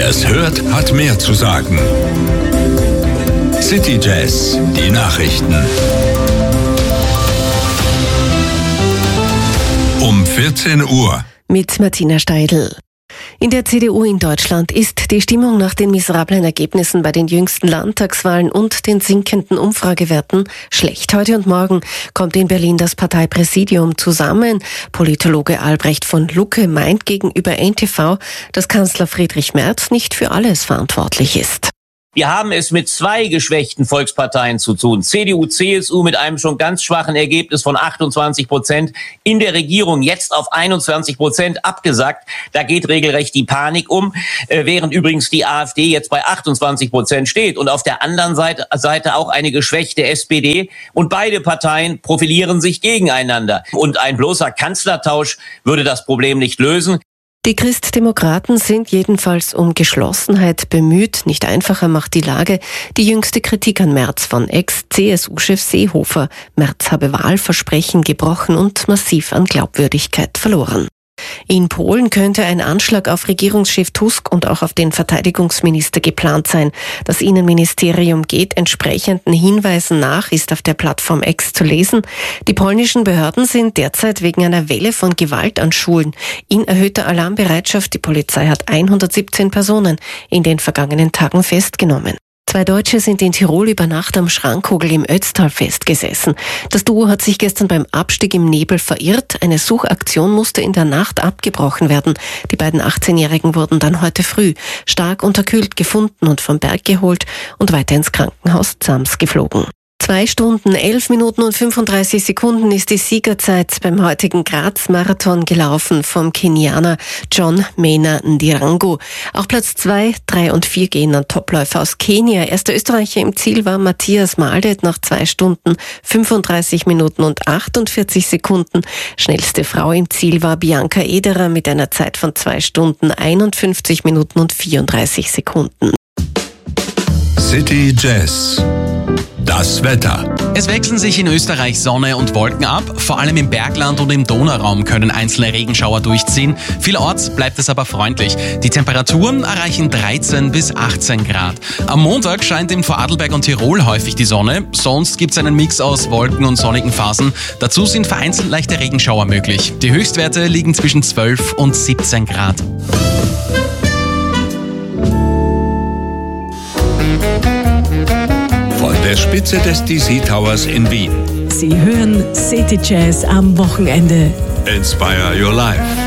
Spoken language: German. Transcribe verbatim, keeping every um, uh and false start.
Wer es hört, hat mehr zu sagen. City Jazz, die Nachrichten. Um vierzehn Uhr. Mit Martina Steidl. In der C D U in Deutschland ist die Stimmung nach den miserablen Ergebnissen bei den jüngsten Landtagswahlen und den sinkenden Umfragewerten schlecht. Heute und morgen kommt in Berlin das Parteipräsidium zusammen. Politologe Albrecht von Lucke meint gegenüber N T V, dass Kanzler Friedrich Merz nicht für alles verantwortlich ist. Wir haben es mit zwei geschwächten Volksparteien zu tun. C D U, C S U mit einem schon ganz schwachen Ergebnis von achtundzwanzig Prozent. In der Regierung jetzt auf einundzwanzig Prozent abgesackt. Da geht regelrecht die Panik um, äh, während übrigens die AfD jetzt bei achtundzwanzig Prozent steht. Und auf der anderen Seite, Seite auch eine geschwächte S P D. Und beide Parteien profilieren sich gegeneinander. Und ein bloßer Kanzlertausch würde das Problem nicht lösen. Die Christdemokraten sind jedenfalls um Geschlossenheit bemüht. Nicht einfacher macht die Lage die jüngste Kritik an Merz von Ex-C S U-Chef Seehofer. Merz habe Wahlversprechen gebrochen und massiv an Glaubwürdigkeit verloren. In Polen könnte ein Anschlag auf Regierungschef Tusk und auch auf den Verteidigungsminister geplant sein. Das Innenministerium geht entsprechenden Hinweisen nach, ist auf der Plattform X zu lesen. Die polnischen Behörden sind derzeit wegen einer Welle von Gewalt an Schulen in erhöhter Alarmbereitschaft. Die Polizei hat hundertsiebzehn Personen in den vergangenen Tagen festgenommen. Zwei Deutsche sind in Tirol über Nacht am Schrankkogel im Ötztal festgesessen. Das Duo hat sich gestern beim Abstieg im Nebel verirrt. Eine Suchaktion musste in der Nacht abgebrochen werden. Die beiden achtzehnjährigen wurden dann heute früh stark unterkühlt gefunden und vom Berg geholt und weiter ins Krankenhaus Zams geflogen. Zwei Stunden, elf Minuten und fünfunddreißig Sekunden ist die Siegerzeit beim heutigen Graz-Marathon gelaufen vom Kenianer John Maina Ndirangu. Auch Platz zwei, drei und vier gehen an Topläufer aus Kenia. Erster Österreicher im Ziel war Matthias Maldet nach zwei Stunden, fünfunddreißig Minuten und achtundvierzig Sekunden. Schnellste Frau im Ziel war Bianca Ederer mit einer Zeit von zwei Stunden, einundfünfzig Minuten und vierunddreißig Sekunden. City Jazz. Das Wetter. Es wechseln sich in Österreich Sonne und Wolken ab. Vor allem im Bergland und im Donauraum können einzelne Regenschauer durchziehen. Vielorts bleibt es aber freundlich. Die Temperaturen erreichen dreizehn bis achtzehn Grad. Am Montag scheint in Vorarlberg und Tirol häufig die Sonne. Sonst gibt es einen Mix aus Wolken und sonnigen Phasen. Dazu sind vereinzelt leichte Regenschauer möglich. Die Höchstwerte liegen zwischen zwölf und siebzehn Grad. Von der Spitze des D C Towers in Wien. Sie hören City Jazz am Wochenende. Inspire your life.